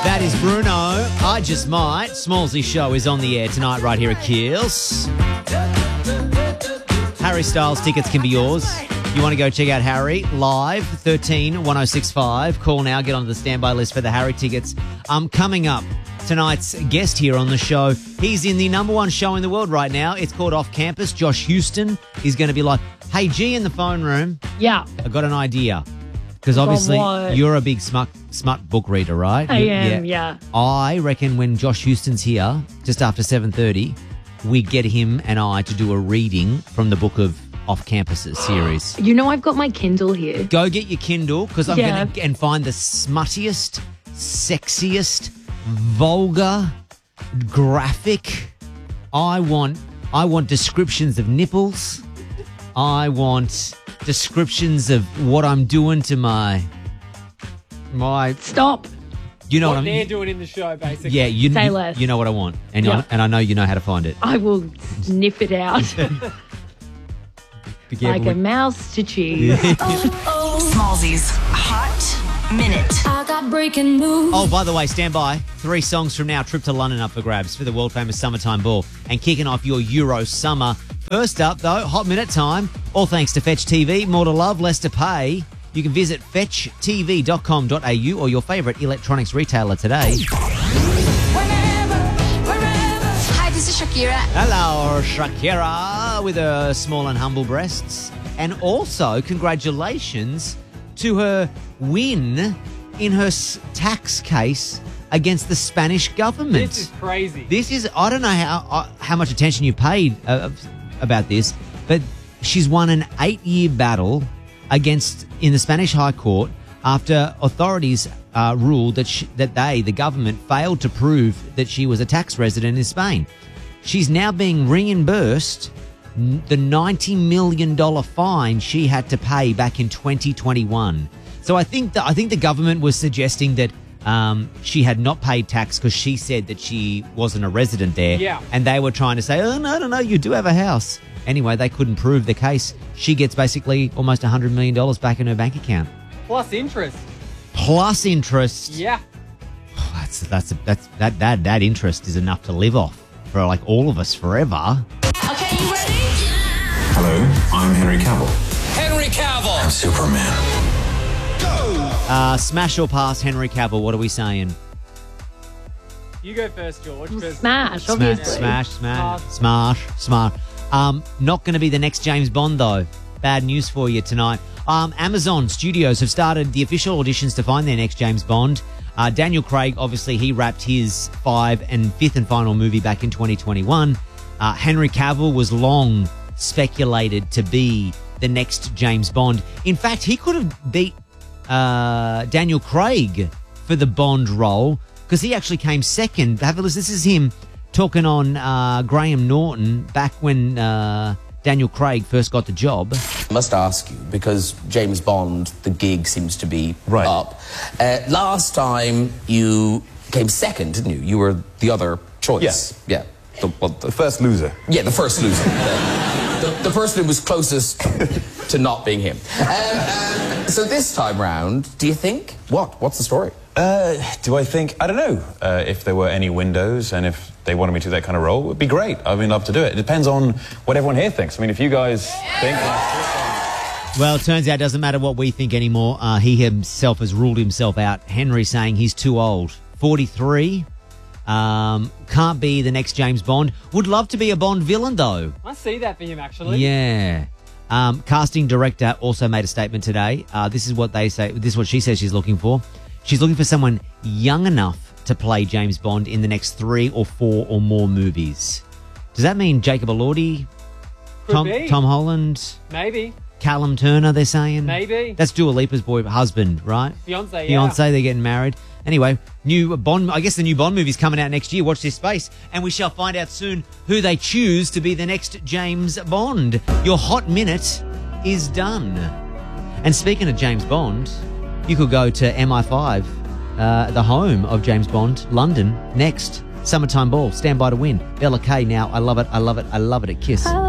That is Bruno. I Just Might. Smallsy Show is on the air tonight right here at Keels. Harry Styles tickets can be yours. You want to go check out Harry live, 13 1065. Call now, get onto the standby list for the Harry tickets. Coming up, tonight's guest here on the show, he's in the number one show in the world right now. It's called Off Campus. Josh Houston is going to be like, hey, G in the phone room. Yeah. I got an idea. Because obviously you're a big smut book reader, right? I am, yeah. I reckon when Josh Houston's here, just after 7:30, we get him and I to do a reading from the book of Off Campuses series. You know I've got my Kindle here. Go get your Kindle because I'm going to and find the smuttiest, sexiest, vulgar, graphic. I want descriptions of nipples. I want descriptions of what I'm doing to my. Stop. You know what what they're doing in the show, basically. Yeah, you know what I want, and Yeah. I know you know how to find it. I will sniff it out like a mouse to cheese. Smallsy's Hot Minute. I got breaking news. Oh, by the way, stand by. 3 songs from now, trip to London up for grabs for the world-famous Summertime Ball. And kicking off your Euro summer. First up, though, Hot Minute time. All thanks to Fetch TV. More to love, less to pay. You can visit fetchtv.com.au or your favourite electronics retailer today. Hi, this is Shakira. Hello, Shakira, with her small and humble breasts. And also, congratulations to her win in her tax case against the Spanish government. This is crazy. This is, I don't know how much attention you paid about this, but she's won an 8-year battle in the Spanish High Court after authorities ruled that the government, failed to prove that she was a tax resident in Spain. She's now being reimbursed the $90 million fine she had to pay back in 2021. So I think the government was suggesting that she had not paid tax because she said that she wasn't a resident there. Yeah. And they were trying to say, oh, no, you do have a house. Anyway, they couldn't prove the case. She gets basically almost $100 million back in her bank account. Plus interest. Plus interest. Yeah. Oh, that interest is enough to live off for like all of us forever. Okay, you ready? Hello, I'm Henry Cavill. Henry Cavill. I'm Superman. Smash or pass Henry Cavill, what are we saying? You go first, George. Smash, obviously. Smash. Not going to be the next James Bond, though. Bad news for you tonight. Amazon Studios have started the official auditions to find their next James Bond. Daniel Craig, obviously, he wrapped his 5th and final movie back in 2021. Henry Cavill was long speculated to be the next James Bond. In fact, he could have beat Daniel Craig for the Bond role because he actually came second. Have a listen. This is him talking on Graham Norton back when Daniel Craig first got the job. I must ask you, because James Bond, the gig seems to be up. Last time you came second, didn't you? You were the other choice. Yeah. The first loser. Yeah, the first loser. The person who was closest to not being him. So this time round, do you think? What's the story? Do I think? I don't know. If there were any windows and if they wanted me to do that kind of role, it would be great. I mean, love to do it. It depends on what everyone here thinks. I mean, if you guys think... Well, it turns out it doesn't matter what we think anymore. He himself has ruled himself out. Henry saying he's too old. 43. Can't be the next James Bond. Would love to be a Bond villain, though. I see that for him, actually. Yeah. Casting director also made a statement today. This is what they say. This is what she says she's looking for. She's looking for someone young enough to play James Bond in the next 3 or 4 or more movies. Does that mean Jacob Elordi? Tom Holland? Maybe. Callum Turner, they're saying? Maybe. That's Dua Lipa's husband, right? Fiancé, yeah. Fiancé, they're getting married. Anyway, I guess the new Bond movie's coming out next year. Watch this space. And we shall find out soon who they choose to be the next James Bond. Your hot minute is done. And speaking of James Bond, you could go to MI5, the home of James Bond, London, next. Summertime Ball, stand by to win. Bella K now. I love it at Kiss.